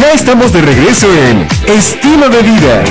Ya estamos de regreso en Estilo de Vida.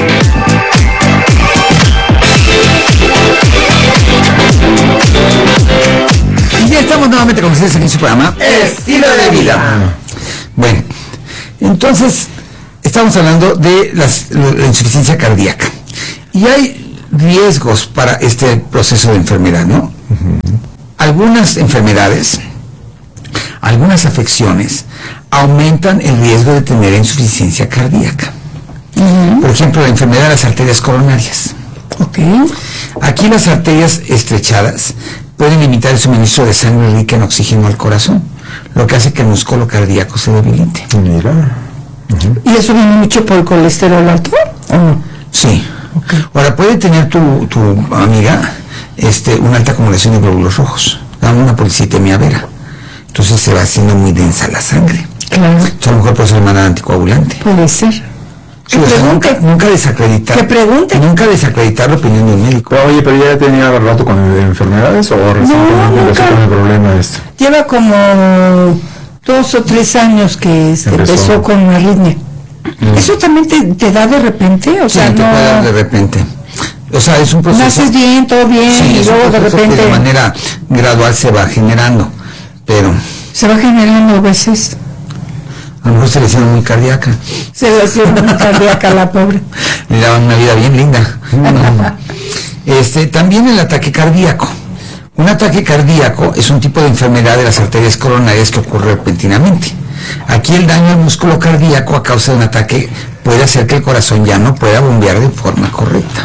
Y ya estamos nuevamente con ustedes aquí en su programa Estilo de Vida. Bueno, entonces estamos hablando de la insuficiencia cardíaca. Y hay riesgos para este proceso de enfermedad, ¿no? Algunas enfermedades, algunas afecciones aumentan el riesgo de tener insuficiencia cardíaca. Por ejemplo, la enfermedad de las arterias coronarias. Aquí las arterias estrechadas pueden limitar el suministro de sangre rica en oxígeno al corazón, lo que hace que el músculo cardíaco se debilite. Mira. ¿Y eso viene mucho por el colesterol alto o no? Sí. Ahora, puede tener tu amiga una alta acumulación de glóbulos rojos, una policitemia vera. Entonces se va haciendo muy densa la sangre. Claro. Entonces, a lo mejor puede ser una anticoagulante. Puede ser. Sí, o sea, nunca desacreditar. Que pregunte. Nunca desacreditar la opinión de un médico. Oye, pero ya tenía rato con enfermedades o recientemente empezó con el problema este. Lleva como 2 o 3 años que empezó con una arritmia. ¿Eso también te da de repente? O sea, sí, te puede dar de repente. O sea, es un proceso. Naces bien, todo bien, sí, y luego de repente. Que de manera gradual se va generando, pero. Se va generando a veces. A lo mejor se le hicieron muy cardíaca. Se le hicieron muy cardíaca a la pobre. Le daban una vida bien linda. También el ataque cardíaco. Un ataque cardíaco es un tipo de enfermedad de las arterias coronarias que ocurre repentinamente. Aquí el daño al músculo cardíaco a causa de un ataque puede hacer que el corazón ya no pueda bombear de forma correcta.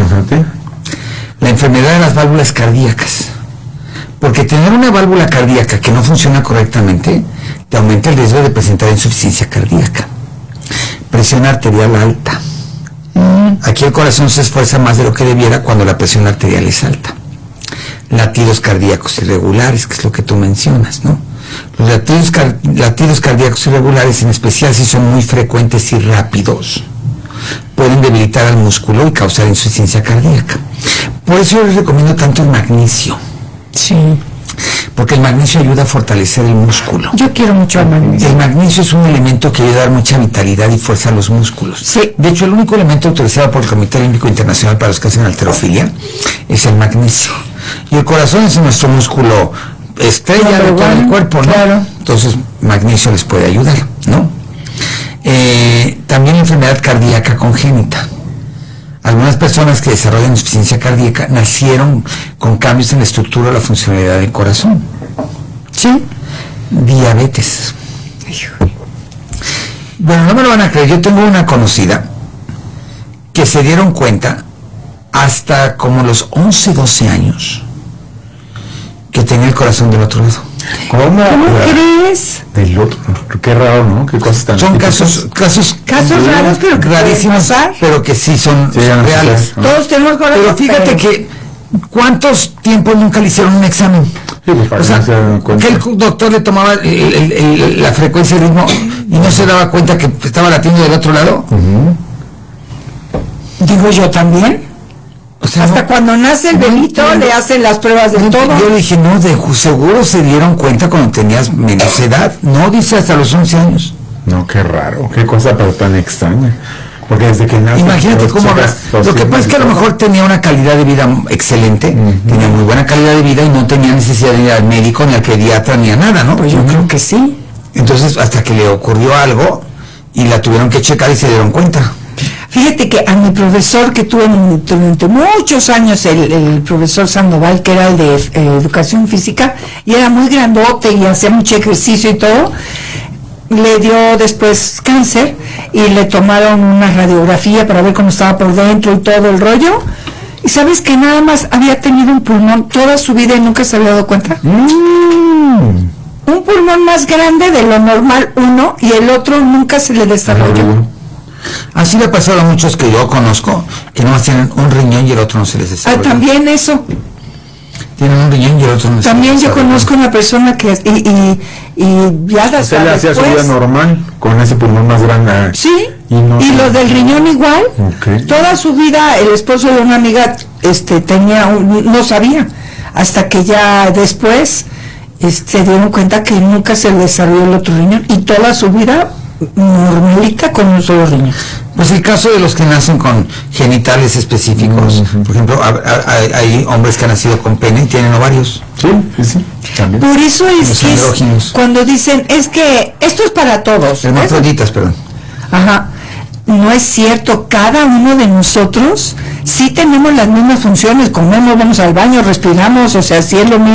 La enfermedad de las válvulas cardíacas. Porque tener una válvula cardíaca que no funciona correctamente te aumenta el riesgo de presentar insuficiencia cardíaca. Presión arterial alta. Aquí el corazón se esfuerza más de lo que debiera cuando la presión arterial es alta. Latidos cardíacos irregulares, que es lo que tú mencionas, ¿no? Los latidos cardíacos irregulares, en especial si son muy frecuentes y rápidos, pueden debilitar al músculo y causar insuficiencia cardíaca. Por eso yo les recomiendo tanto el magnesio. Sí. Porque el magnesio ayuda a fortalecer el músculo. Yo quiero mucho el magnesio. El magnesio es un elemento que ayuda a dar mucha vitalidad y fuerza a los músculos. Sí. De hecho, el único elemento autorizado por el Comité Olímpico Internacional para los que hacen halterofilia es el magnesio. Y el corazón es nuestro músculo estrella de todo el cuerpo, ¿no? Claro. Entonces, magnesio les puede ayudar, ¿no? También la enfermedad cardíaca congénita. Algunas personas que desarrollan insuficiencia cardíaca nacieron con cambios en la estructura o la funcionalidad del corazón. Sí. Diabetes. Bueno, no me lo van a creer, yo tengo una conocida que se dieron cuenta hasta como los 11, 12 años que tenía el corazón del otro lado. ¿Cómo crees? Del otro. Qué raro, ¿no? Qué cosas tan. Son casos raros, pero que rarísimos, pero que sí son reales. Todos tenemos corazón. Pero fíjate que ¿cuántos tiempos nunca le hicieron un examen? Sí, pues para o sea, que no se den cuenta. que el doctor le tomaba la frecuencia y el ritmo y no se daba cuenta que estaba latiendo del otro lado. Digo yo también. O sea, hasta cuando nace el bebito le hacen las pruebas de todo. Yo le dije, no, seguro se dieron cuenta cuando tenías menos edad. No, dice hasta los 11 años. No, qué raro, qué cosa pero tan extraña. Porque desde que nace... Imagínate cómo habrá... Lo que pasa es que a lo mejor tenía una calidad de vida excelente, tenía muy buena calidad de vida y no tenía necesidad de ir al médico, ni al pediatra, ni a nada, ¿no? Pues yo creo que sí. Entonces, hasta que le ocurrió algo y la tuvieron que checar y se dieron cuenta. Fíjate que a mi profesor que tuve durante muchos años, el profesor Sandoval, que era el de educación física, y era muy grandote y hacía mucho ejercicio y todo, le dio después cáncer y le tomaron una radiografía para ver cómo estaba por dentro y todo el rollo. Y sabes que nada más había tenido un pulmón toda su vida y nunca se había dado cuenta. Un pulmón más grande de lo normal uno y el otro nunca se le desarrolló. Así le ha pasado a muchos que yo conozco, que nomás tienen un riñón y el otro no se les desarrolla. También eso. Tienen un riñón y el otro no se les También yo desarrolla. Conozco una persona que y ya O sea, le hacía su vida normal con ese pulmón más grande. Sí. Y lo del riñón igual. Okay. Toda su vida el esposo de una amiga tenía no sabía hasta que ya después se dieron cuenta que nunca se le desarrolló el otro riñón y toda su vida normalita con un solo riñón. Pues el caso de los que nacen con genitales específicos, por ejemplo, hay hombres que han nacido con pene y tienen ovarios. Sí, sí, también. Por eso es Los que andróginos. cuando dicen, es que esto es para todos. Hermafroditas, perdón. Ajá. No es cierto, cada uno de nosotros sí tenemos las mismas funciones, comemos, vamos al baño, respiramos, o sea, sí es lo mismo.